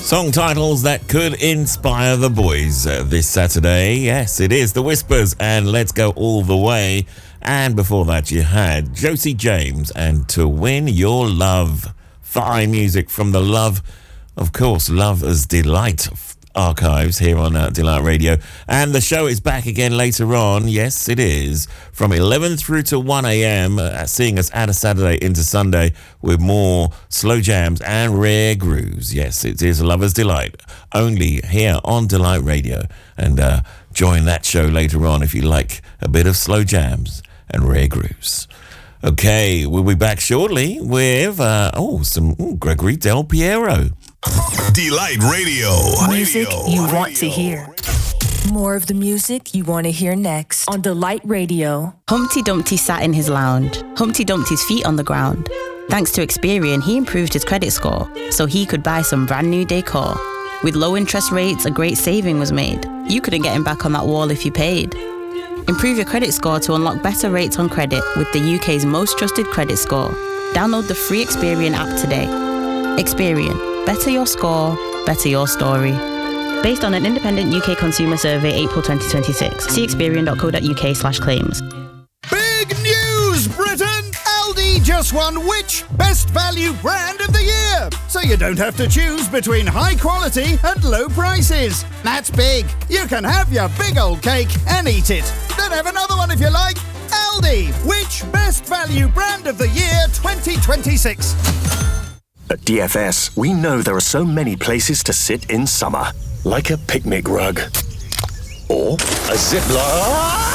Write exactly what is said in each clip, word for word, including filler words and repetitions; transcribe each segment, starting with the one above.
Song titles that could inspire the boys uh, this Saturday. Yes, it is The Whispers and Let's Go All the Way. And before that, you had Josie James and To Win Your Love. Fine music from the Love, of course, Love as Delight archives here on uh, Delight Radio. And the show is back again later on. Yes, it is. From eleven through to one a.m., uh, seeing us out of Saturday into Sunday with more slow jams and rare grooves. Yes, it is Lover's Delight, only here on Delight Radio. And uh, join that show later on if you like a bit of slow jams and rare grooves. Okay, we'll be back shortly with, uh, oh, some ooh, Gregory Del Piero. Delight Radio. Music Radio. you Radio. want to hear. More of the music you want to hear next on Delight Radio. Humpty Dumpty sat in his lounge, Humpty Dumpty's feet on the ground. Thanks to Experian, he improved his credit score so he could buy some brand new decor. With low interest rates, a great saving was made. You couldn't get him back on that wall if you paid. Improve your credit score to unlock better rates on credit with the U K's most trusted credit score. Download the free Experian app today. Experian. Better your score, better your story. Based on an independent U K consumer survey, April twenty twenty-six. See experian.co.uk slash claims. Big news, Britain! Aldi just won which Best Value Brand of the Year? So you don't have to choose between high quality and low prices. That's big. You can have your big old cake and eat it. Then have another one if you like. Aldi, which Best Value Brand of the Year twenty twenty-six? At D F S, we know there are so many places to sit in summer. Like a picnic rug. Or a zip line.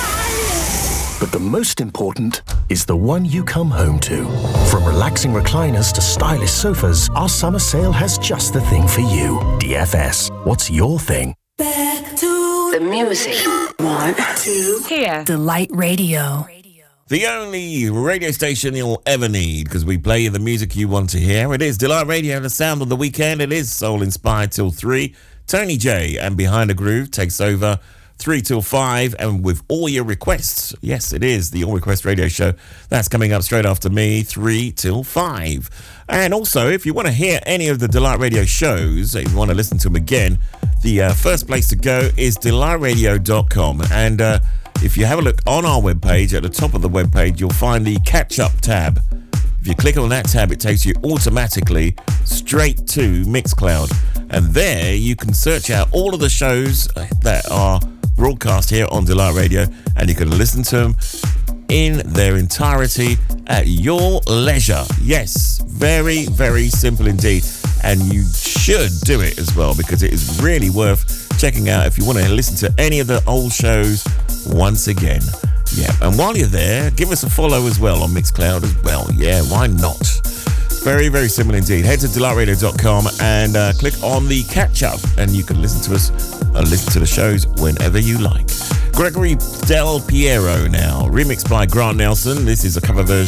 But the most important is the one you come home to. From relaxing recliners to stylish sofas, our summer sale has just the thing for you. D F S, what's your thing? Back to the music. Want to hear. Delight Radio. The only radio station you'll ever need, because we play you the music you want to hear. It is Delight Radio, the sound of the weekend. It is soul inspired till three. Tony J and Behind the Groove takes over three till five, and with all your requests. Yes, it is the All Request Radio Show. That's coming up straight after me, three till five. And also, if you want to hear any of the Delight Radio shows, if you want to listen to them again, the uh, first place to go is delight radio dot com. And uh, if you have a look on our webpage, at the top of the webpage, you'll find the catch-up tab. If you click on that tab, it takes you automatically straight to Mixcloud. And there you can search out all of the shows that are broadcast here on Delight Radio, and you can listen to them in their entirety at your leisure. Yes, very, very simple indeed. And you should do it as well, because it is really worth checking out if you want to listen to any of the old shows once again. Yeah, and while you're there, give us a follow as well on Mixcloud as well. Yeah, why not? Very, very simple indeed. Head to delight radio dot com and uh, click on the catch-up, and you can listen to us and listen to the shows whenever you like. Gregory Del Piero now, remixed by Grant Nelson. This is a cover version